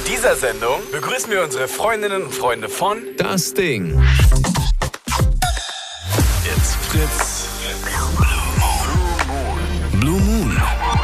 dieser Sendung begrüßen wir unsere Freundinnen und Freunde von Das Ding. It's Fritz. Blue Moon.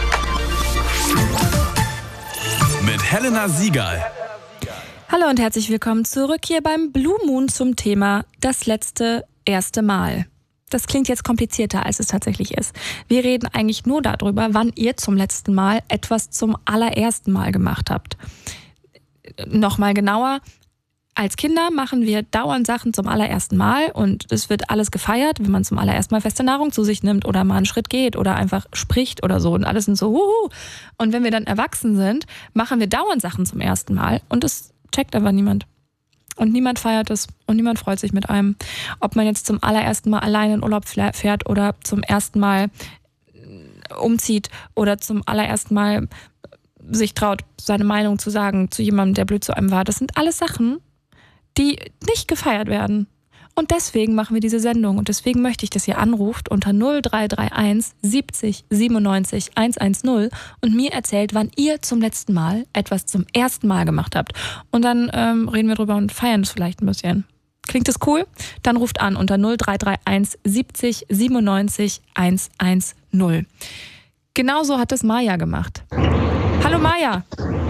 Mit Helena Siegal. Hallo und herzlich willkommen zurück hier beim Blue Moon zum Thema das erste Mal. Das klingt jetzt komplizierter, als es tatsächlich ist. Wir reden eigentlich nur darüber, wann ihr zum letzten Mal etwas zum allerersten Mal gemacht habt. Nochmal genauer, als Kinder machen wir dauernd Sachen zum allerersten Mal und es wird alles gefeiert, wenn man zum allerersten Mal feste Nahrung zu sich nimmt oder mal einen Schritt geht oder einfach spricht oder so und alles sind so huhu. Und wenn wir dann erwachsen sind, machen wir dauernd Sachen zum ersten Mal und es checkt aber niemand. Und niemand feiert es und niemand freut sich mit einem. Ob man jetzt zum allerersten Mal alleine in Urlaub fährt oder zum ersten Mal umzieht oder zum allerersten Mal sich traut, seine Meinung zu sagen zu jemandem, der blöd zu einem war. Das sind alles Sachen, die nicht gefeiert werden. Und deswegen machen wir diese Sendung. Und deswegen möchte ich, dass ihr anruft unter 0331 70 97 110 und mir erzählt, wann ihr zum letzten Mal etwas zum ersten Mal gemacht habt. Und dann reden wir drüber und feiern es vielleicht ein bisschen. Klingt das cool? Dann ruft an unter 0331 70 97 110. Genauso hat es Maja gemacht. Hallo Maja.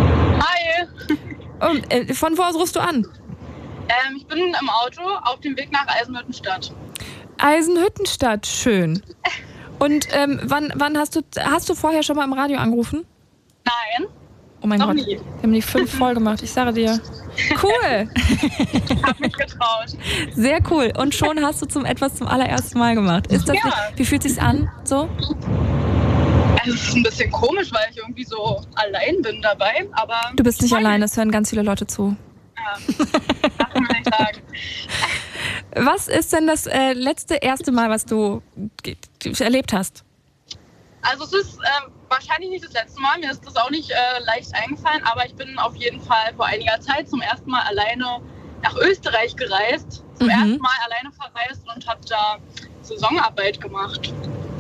Hi. Von wo aus rufst du an? Ich bin im Auto auf dem Weg nach Eisenhüttenstadt. Eisenhüttenstadt, schön. Und wann hast du vorher schon mal im Radio angerufen? Nein. Oh mein Noch Gott, nie. wir haben die 5 voll gemacht, ich sage dir. Cool. Ich habe mich getraut. Sehr cool. Und schon hast du etwas zum allerersten Mal gemacht. Ist das Ja. Wie fühlt sich's an? So? Es ist ein bisschen komisch, weil ich irgendwie so allein bin dabei, aber... Du bist nicht allein, es hören ganz viele Leute zu. Ja, das kann man nicht sagen. Was ist denn das erste Mal, was du erlebt hast? Also es ist wahrscheinlich nicht das letzte Mal, mir ist das auch nicht leicht eingefallen, aber ich bin auf jeden Fall vor einiger Zeit zum ersten Mal alleine nach Österreich gereist, zum ersten Mal alleine verreist und habe da Saisonarbeit gemacht.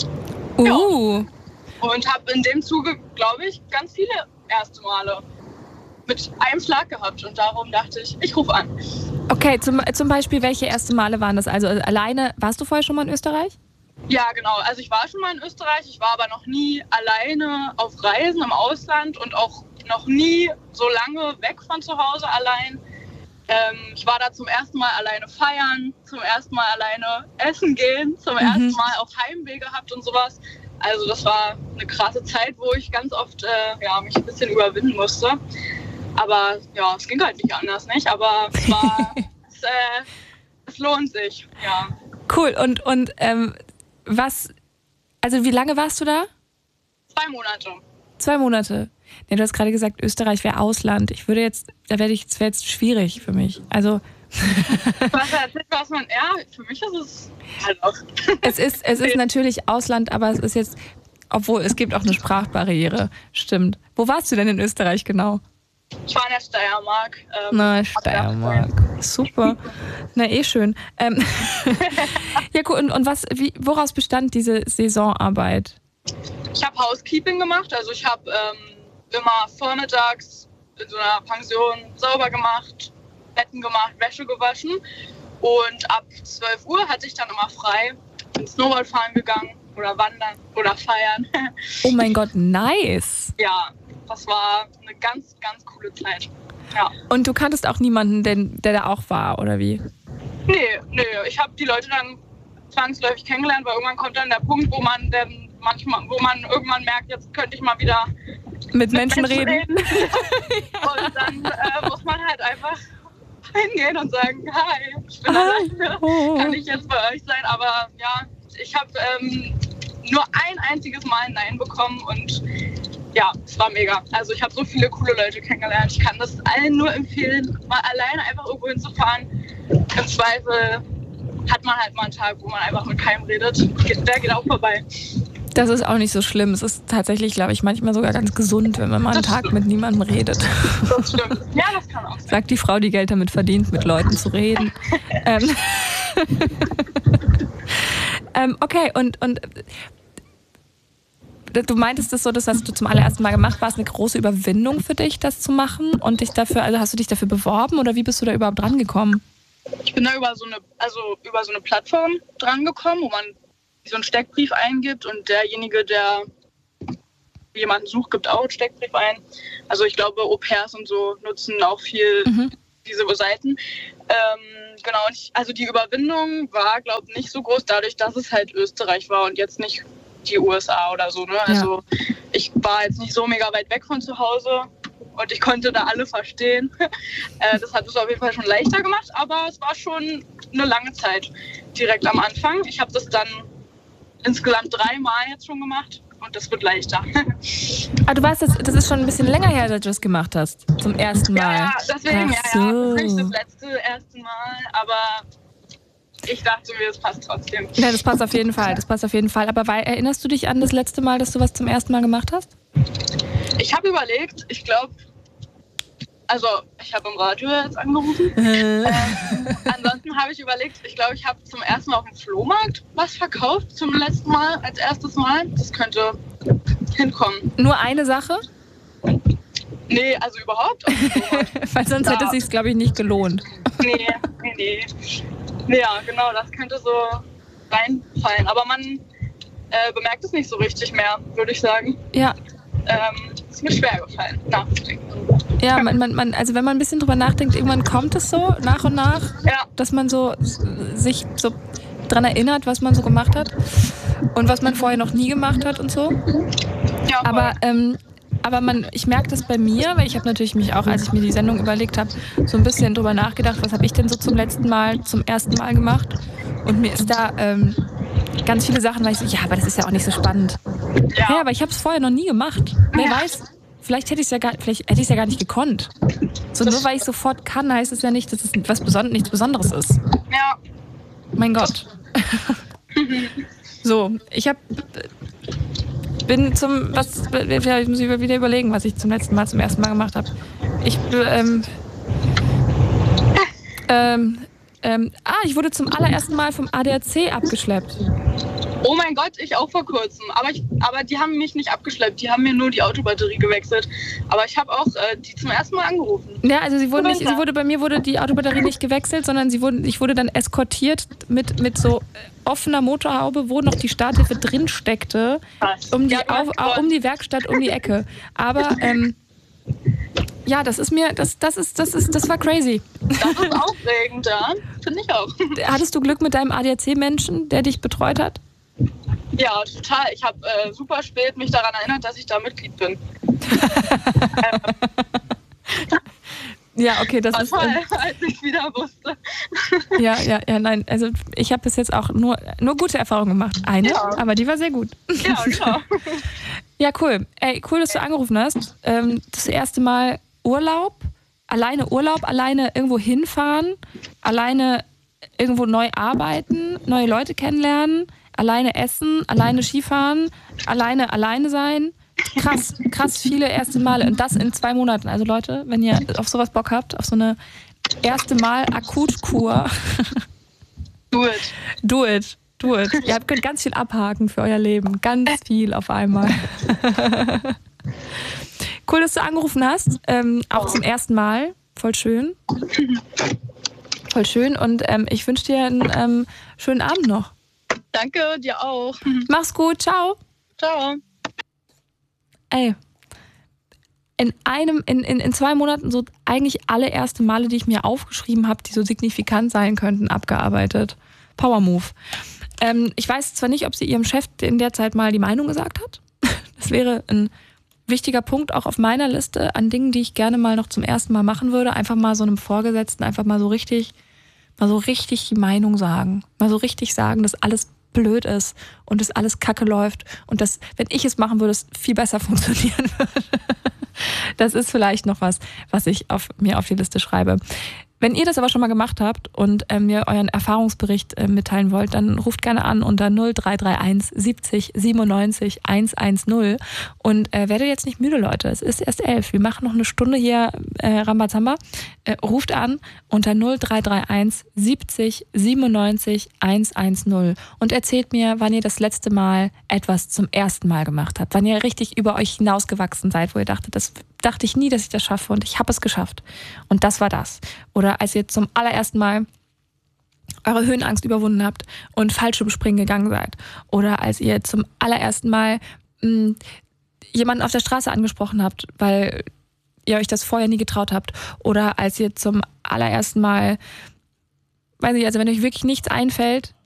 Und habe in dem Zuge, glaube ich, ganz viele erste Male mit einem Schlag gehabt und darum dachte ich rufe an. Okay, zum Beispiel, welche erste Male waren das? Also alleine, warst du vorher schon mal in Österreich? Ja, genau. Also ich war schon mal in Österreich, ich war aber noch nie alleine auf Reisen im Ausland und auch noch nie so lange weg von zu Hause allein. Ich war da zum ersten Mal alleine feiern, zum ersten Mal alleine essen gehen, zum ersten Mal auch Heimweh gehabt und sowas. Also das war eine krasse Zeit, wo ich ganz oft mich ein bisschen überwinden musste. Aber ja, es ging halt nicht anders, nicht? Aber es war, es lohnt sich, ja. Cool. Und wie lange warst du da? 2 Monate. 2 Monate. Nee, du hast gerade gesagt, Österreich wäre Ausland. Das wäre jetzt schwierig für mich. Also. Für mich ist es halt auch. Es ist natürlich Ausland, aber es ist jetzt, obwohl es gibt auch eine Sprachbarriere. Stimmt. Wo warst du denn in Österreich genau? Ich war in der Steiermark. Steiermark. Super. Na, schön. Ja, cool. Und woraus bestand diese Saisonarbeit? Ich habe Housekeeping gemacht. Also ich habe immer vormittags in so einer Pension sauber gemacht, Betten gemacht, Wäsche gewaschen. Und ab 12 Uhr hatte ich dann immer frei. Bin Snowboard fahren gegangen oder wandern oder feiern. Oh mein Gott, nice. Ja, das war eine ganz, ganz coole Zeit. Ja. Und du kanntest auch niemanden, der da auch war, oder wie? Nee. Ich habe die Leute dann zwangsläufig kennengelernt, weil irgendwann kommt dann der Punkt, wo man irgendwann merkt, jetzt könnte ich mal wieder mit Menschen reden. Und dann muss man halt einfach hingehen und sagen, hi, ich bin alleine, kann ich jetzt bei euch sein? Aber ja, ich habe nur ein einziges Mal ein Nein bekommen und ja, es war mega. Also ich habe so viele coole Leute kennengelernt. Ich kann das allen nur empfehlen, mal alleine einfach irgendwo hinzufahren. Im Zweifel hat man halt mal einen Tag, wo man einfach mit keinem redet. Der geht auch vorbei. Das ist auch nicht so schlimm. Es ist tatsächlich, glaube ich, manchmal sogar ganz gesund, wenn man mal einen Tag mit niemandem redet. Das stimmt. Ja, das kann auch sein. Sagt die Frau, die Geld damit verdient, mit Leuten zu reden. Okay, und du meintest das so, das hast du zum allerersten Mal gemacht. War es eine große Überwindung für dich, das zu machen? Und dich dafür, also hast du dich dafür beworben oder wie bist du da überhaupt dran gekommen? Ich bin da über so eine Plattform dran gekommen, wo man so einen Steckbrief eingibt und derjenige, der jemanden sucht, gibt auch einen Steckbrief ein. Also ich glaube, Au-pairs und so nutzen auch viel diese Seiten. Genau, also die Überwindung war, glaube ich, nicht so groß, dadurch, dass es halt Österreich war und jetzt nicht die USA oder so. Ne? Also ich war jetzt nicht so mega weit weg von zu Hause und ich konnte da alle verstehen. Das hat es auf jeden Fall schon leichter gemacht, aber es war schon eine lange Zeit direkt am Anfang. Ich habe das dann insgesamt 3 Mal jetzt schon gemacht. Und das wird leichter. Du weißt, das ist schon ein bisschen länger her, dass du das gemacht hast. Zum ersten Mal. Ja, deswegen, Ach so. Das ist nicht das erste Mal, aber ich dachte mir, das passt trotzdem. Ja, das passt auf jeden Fall. Aber erinnerst du dich an das letzte Mal, dass du was zum ersten Mal gemacht hast? Ich habe überlegt, ich glaube, also ich habe im Radio jetzt angerufen. Ansonsten habe ich überlegt, ich glaube, ich habe zum ersten Mal auf dem Flohmarkt was verkauft, zum letzten Mal, als erstes Mal. Das könnte hinkommen. Nur eine Sache? Nee, also überhaupt auf dem Flohmarkt. Weil sonst hätte es sich, glaube ich, nicht gelohnt. Nee. Ja, genau, das könnte so reinfallen. Aber man bemerkt es nicht so richtig mehr, würde ich sagen. Ja. Ist mir schwer gefallen, nachzudenken. Ja, also wenn man ein bisschen drüber nachdenkt, irgendwann kommt es so nach und nach, dass man so sich so dran erinnert, was man so gemacht hat und was man vorher noch nie gemacht hat und so. Ja, aber ich merke das bei mir, weil ich habe natürlich mich auch, als ich mir die Sendung überlegt habe, so ein bisschen drüber nachgedacht, was habe ich denn so zum ersten Mal gemacht, und mir ist da ganz viele Sachen, weil ich so, ja, aber das ist ja auch nicht so spannend. Ja, aber ich habe es vorher noch nie gemacht. Wer weiß, vielleicht hätte ich es ja gar nicht gekonnt. So, nur weil ich sofort kann, heißt es ja nicht, dass es nichts Besonderes ist. Ja. Mein Gott. So, ich muss wieder überlegen, was ich zum ersten Mal gemacht habe. Ich wurde zum allerersten Mal vom ADAC abgeschleppt. Oh mein Gott, ich auch vor kurzem. Aber die haben mich nicht abgeschleppt, die haben mir nur die Autobatterie gewechselt. Aber ich habe auch die zum ersten Mal angerufen. Ja, also bei mir wurde die Autobatterie nicht gewechselt, sondern ich wurde dann eskortiert mit so offener Motorhaube, wo noch die Starthilfe drin steckte, um die Werkstatt um die Ecke. Aber ja, das war crazy. Das ist aufregend, ja. Finde ich auch. Hattest du Glück mit deinem ADAC-Menschen, der dich betreut hat? Ja, total. Ich habe super spät mich daran erinnert, dass ich da Mitglied bin. Ja, okay, das ist... toll, als ich es wieder wusste. Ja, nein. Also ich habe bis jetzt auch nur gute Erfahrungen gemacht. Aber die war sehr gut. Ja, genau. Ja, cool. Ey, cool, dass du angerufen hast. Das erste Mal Urlaub, alleine irgendwo hinfahren, alleine irgendwo neu arbeiten, neue Leute kennenlernen, alleine essen, alleine Skifahren, alleine sein. Krass viele erste Male. Und das in 2 Monaten. Also Leute, wenn ihr auf sowas Bock habt, auf so eine erste Mal Akutkur. Do it. Ihr könnt ganz viel abhaken für euer Leben. Ganz viel auf einmal. Cool, dass du angerufen hast. Auch zum ersten Mal. Voll schön. Und ich wünsche dir einen schönen Abend noch. Danke, dir auch. Mach's gut. Ciao. Ciao. Ey, in 2 Monaten so eigentlich alle erste Male, die ich mir aufgeschrieben habe, die so signifikant sein könnten, abgearbeitet. Power Move. Ich weiß zwar nicht, ob sie ihrem Chef in der Zeit mal die Meinung gesagt hat. Das wäre ein wichtiger Punkt auch auf meiner Liste an Dingen, die ich gerne mal noch zum ersten Mal machen würde. Einfach mal so einem Vorgesetzten einfach mal so richtig die Meinung sagen. Mal so richtig sagen, dass alles blöd ist und dass alles kacke läuft und dass, wenn ich es machen würde, es viel besser funktionieren würde. Das ist vielleicht noch was ich mir auf die Liste schreibe. Wenn ihr das aber schon mal gemacht habt und mir euren Erfahrungsbericht mitteilen wollt, dann ruft gerne an unter 0331 70 97 110 und werdet jetzt nicht müde, Leute. Es ist erst 11. Wir machen noch eine Stunde hier Rambazamba. Ruft an unter 0331 70 97 110 und erzählt mir, wann ihr das letzte Mal etwas zum ersten Mal gemacht habt. Wann ihr richtig über euch hinausgewachsen seid, wo ihr dachtet, das dachte ich nie, dass ich das schaffe und ich habe es geschafft. Und das war das. Oder als ihr zum allerersten Mal eure Höhenangst überwunden habt und Fallschirmspringen gegangen seid. Oder als ihr zum allerersten Mal jemanden auf der Straße angesprochen habt, weil ihr euch das vorher nie getraut habt. Oder als ihr zum allerersten Mal, weiß nicht, also wenn euch wirklich nichts einfällt,